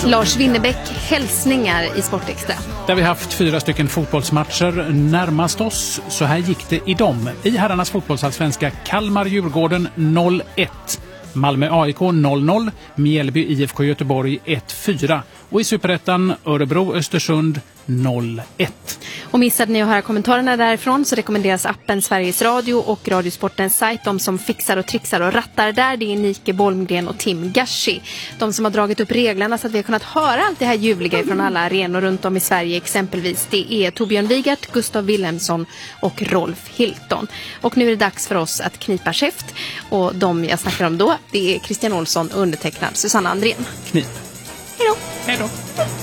Lars Winnerbäck, hälsningar i Sportextra. Där vi haft 4 stycken fotbollsmatcher närmast oss. Så här gick det i dem. I herrarnas fotbollsallsvenska Kalmar-Djurgården 0-1. Malmö-AIK 0-0. Mjällby IFK Göteborg 1-4. Och i Superettan Örebro-Östersund 0-1. Och missade ni att höra kommentarerna därifrån så rekommenderas appen Sveriges Radio och Radiosportens sajt. De som fixar och trixar och rattar där, det är Nike Bolmgren och Tim Gashi. De som har dragit upp reglerna så att vi har kunnat höra allt det här ljuvliga från alla arenor runt om i Sverige exempelvis. Det är Torbjörn Wigert, Gustav Wilhelmsson och Rolf Hilton. Och nu är det dags för oss att knipa käft. Och de jag snackar om då, det är Christian Olsson och undertecknad Susanna Andrén. Knip. Hej då. Hej då.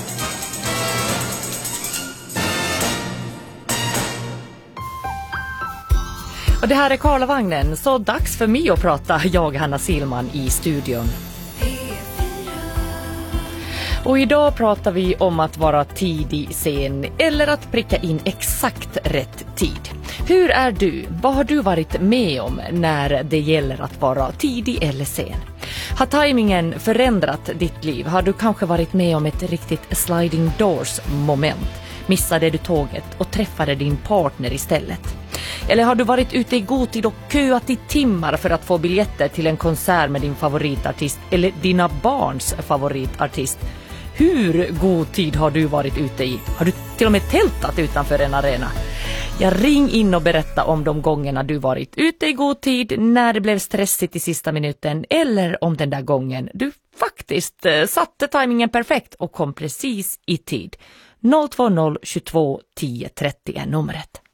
Och det här är Karlavagnen, så dags för mig att prata, jag Hanna Silman i studion. Och idag pratar vi om att vara tidig sen eller att pricka in exakt rätt tid. Hur är du? Vad har du varit med om när det gäller att vara tidig eller sen? Har tajmingen förändrat ditt liv? Har du kanske varit med om ett riktigt sliding doors moment? Missade du tåget och träffade din partner istället? Eller har du varit ute i god tid och köat i timmar för att få biljetter till en konsert med din favoritartist eller dina barns favoritartist? Hur god tid har du varit ute i? Har du till och med tältat utanför en arena? Jag ring in och berätta om de gångerna du varit ute i god tid, när det blev stressigt i sista minuten eller om den där gången du faktiskt satte tajmingen perfekt och kom precis i tid. 020 22 10 30 är numret.